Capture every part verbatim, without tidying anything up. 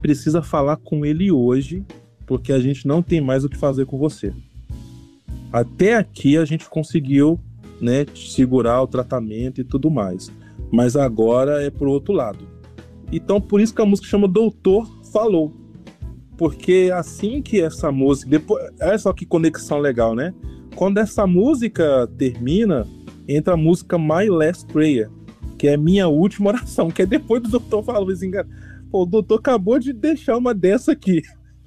precisa falar com ele hoje, porque a gente não tem mais o que fazer com você. Até aqui a gente conseguiu, né, segurar o tratamento e tudo mais. Mas agora é pro outro lado. Então por isso que a música chama Doutor Falou. Porque assim que essa música... Depois, olha só que conexão legal, né? Quando essa música termina, entra a música My Last Prayer, que é minha última oração, que é depois do Doutor Falou. Assim, pô, o doutor acabou de deixar uma dessa aqui.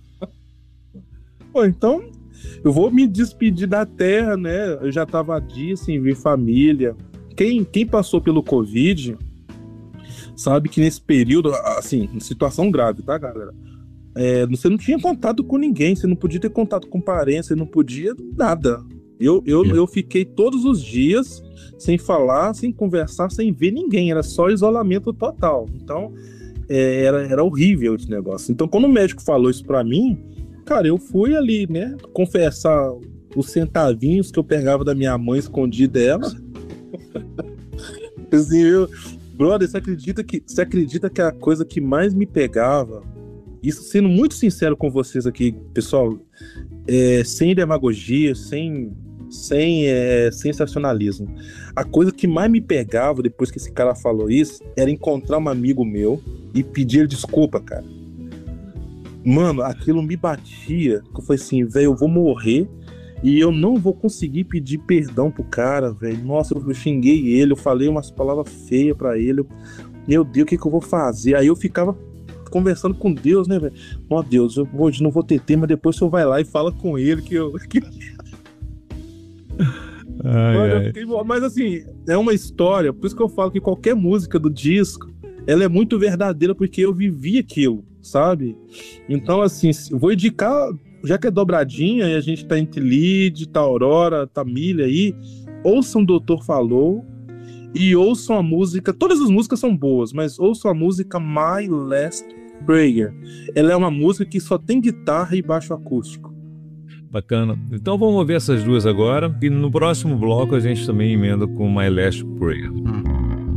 Pô, então eu vou me despedir da Terra, né? Eu já tava há dias sem ver família. Quem, quem passou pelo Covid sabe que nesse período, assim, situação grave, tá, galera? É, você não tinha contato com ninguém, você não podia ter contato com parentes, você não podia nada. Eu, eu, eu fiquei todos os dias sem falar, sem conversar, sem ver ninguém, era só isolamento total. Então, é, era, era horrível esse negócio. Então, quando o médico falou isso pra mim, cara, eu fui ali, né, confessar os centavinhos que eu pegava da minha mãe, escondi dela. Assim, eu... Brother, você acredita que, você acredita que a coisa que mais me pegava, isso sendo muito sincero com vocês aqui, pessoal, é, sem demagogia, sem, sem é, sensacionalismo, a coisa que mais me pegava depois que esse cara falou isso era encontrar um amigo meu e pedir desculpa, cara. Mano, aquilo me batia, que eu falei assim, velho, eu vou morrer e eu não vou conseguir pedir perdão pro cara, velho. Nossa, eu xinguei ele, eu falei umas palavras feias pra ele, eu, meu Deus, o que que eu vou fazer? Aí eu ficava conversando com Deus, né, velho? Ó, Deus, eu hoje não vou ter tempo, mas depois o senhor vai lá e fala com ele que eu... Que... Ai, Mano, eu ai. fiquei... Mas assim, é uma história, por isso que eu falo que qualquer música do disco, ela é muito verdadeira, porque eu vivi aquilo, sabe? Então, assim, eu vou indicar, já que é dobradinha e a gente tá entre Lid, tá Aurora, tá Milha aí, ouçam o Doutor Falou e ouçam a música, todas as músicas são boas, mas ouçam a música My Last Prayer. Ela é uma música que só tem guitarra e baixo acústico. Bacana. Então vamos ouvir essas duas agora e no próximo bloco a gente também emenda com My Last Prayer.